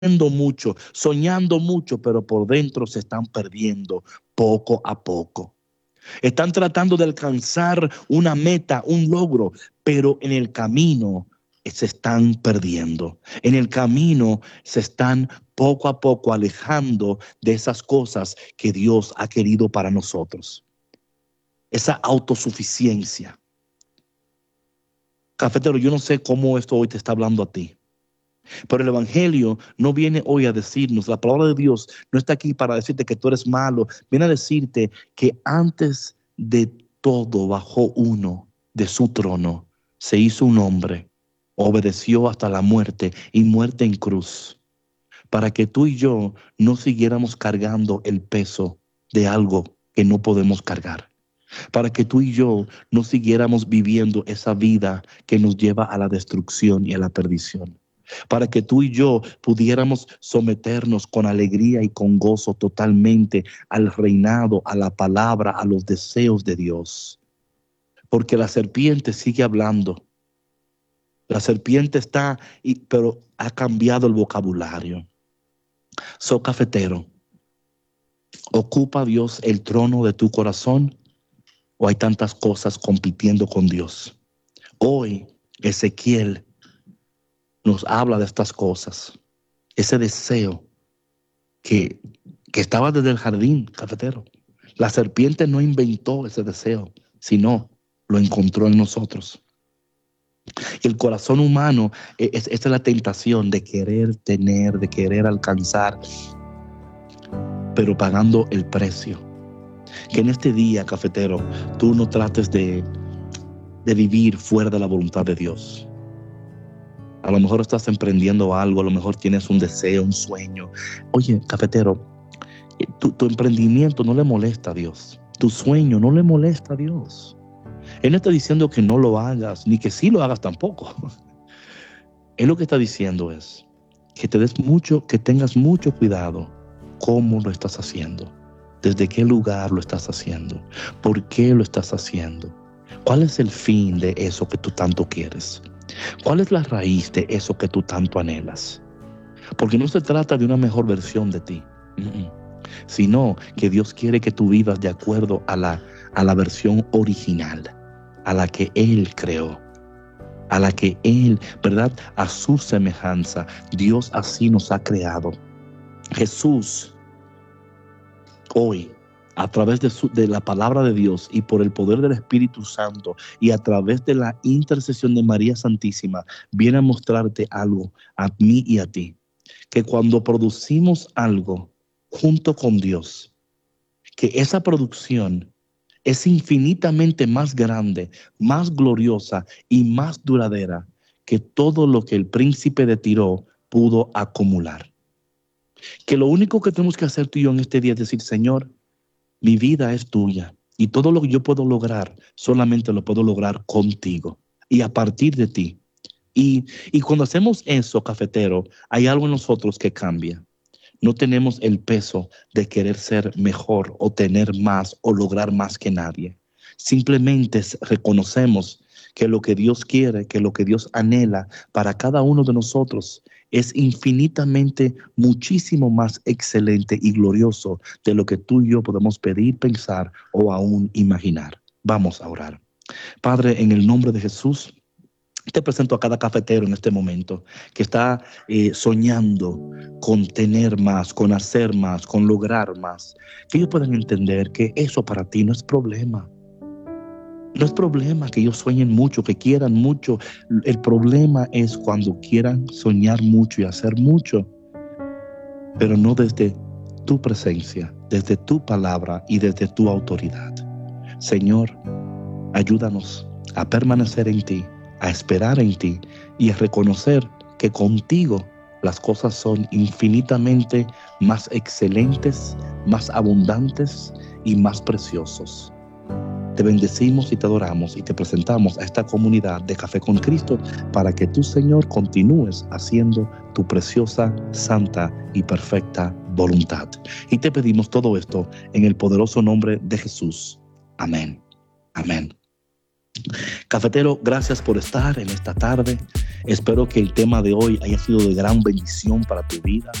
mucho, soñando mucho, pero por dentro se están perdiendo poco a poco. Están tratando de alcanzar una meta, un logro, pero en el camino se están perdiendo. En el camino se están poco a poco alejando de esas cosas que Dios ha querido para nosotros. Esa autosuficiencia. Cafetero, yo no sé cómo esto hoy te está hablando a ti. Pero el Evangelio no viene hoy a decirnos, la palabra de Dios no está aquí para decirte que tú eres malo, viene a decirte que antes de todo bajó uno de su trono, se hizo un hombre, obedeció hasta la muerte y muerte en cruz, para que tú y yo no siguiéramos cargando el peso de algo que no podemos cargar. Para que tú y yo no siguiéramos viviendo esa vida que nos lleva a la destrucción y a la perdición. Para que tú y yo pudiéramos someternos con alegría y con gozo totalmente al reinado, a la palabra, a los deseos de Dios. Porque la serpiente sigue hablando. La serpiente está, pero ha cambiado el vocabulario. Cafetero, ¿ocupa Dios el trono de tu corazón o hay tantas cosas compitiendo con Dios? Hoy Ezequiel nos habla de estas cosas, ese deseo que estaba desde el jardín, cafetero. La serpiente no inventó ese deseo, sino lo encontró en nosotros. El corazón humano esa es la tentación de querer tener, de querer alcanzar, pero pagando el precio. Que en este día, cafetero, tú no trates de vivir fuera de la voluntad de Dios. A lo mejor estás emprendiendo algo, a lo mejor tienes un deseo, un sueño. Oye, cafetero, tu emprendimiento no le molesta a Dios. Tu sueño no le molesta a Dios. Él no está diciendo que no lo hagas, ni que sí lo hagas tampoco. Él lo que está diciendo es que que tengas mucho cuidado cómo lo estás haciendo, desde qué lugar lo estás haciendo, por qué lo estás haciendo, cuál es el fin de eso que tú tanto quieres. ¿Cuál es la raíz de eso que tú tanto anhelas? Porque no se trata de una mejor versión de ti, sino que Dios quiere que tú vivas de acuerdo a la versión original, a la que Él creó, a la que Él, ¿verdad? A su semejanza, Dios así nos ha creado. Jesús, hoy, a través de la palabra de Dios y por el poder del Espíritu Santo y a través de la intercesión de María Santísima, viene a mostrarte algo a mí y a ti, que cuando producimos algo junto con Dios, que esa producción es infinitamente más grande, más gloriosa y más duradera que todo lo que el príncipe de Tiro pudo acumular. Que lo único que tenemos que hacer tú y yo en este día es decir, Señor, mi vida es tuya y todo lo que yo puedo lograr, solamente lo puedo lograr contigo y a partir de ti. Y cuando hacemos eso, cafetero, hay algo en nosotros que cambia. No tenemos el peso de querer ser mejor o tener más o lograr más que nadie. Simplemente reconocemos que lo que Dios quiere, que lo que Dios anhela para cada uno de nosotros es infinitamente muchísimo más excelente y glorioso de lo que tú y yo podemos pedir, pensar o aún imaginar. Vamos a orar. Padre, en el nombre de Jesús, te presento a cada cafetero en este momento que está soñando con tener más, con hacer más, con lograr más. Que ellos puedan entender que eso para ti no es problema. No es problema que ellos sueñen mucho, que quieran mucho. El problema es cuando quieran soñar mucho y hacer mucho, pero no desde tu presencia, desde tu palabra y desde tu autoridad. Señor, ayúdanos a permanecer en ti, a esperar en ti y a reconocer que contigo las cosas son infinitamente más excelentes, más abundantes y más preciosos. Te bendecimos y te adoramos y te presentamos a esta comunidad de Café con Cristo para que tú, Señor, continúes haciendo tu preciosa, santa y perfecta voluntad. Y te pedimos todo esto en el poderoso nombre de Jesús. Amén. Amén. Cafetero, gracias por estar en esta tarde. Espero que el tema de hoy haya sido de gran bendición para tu vida.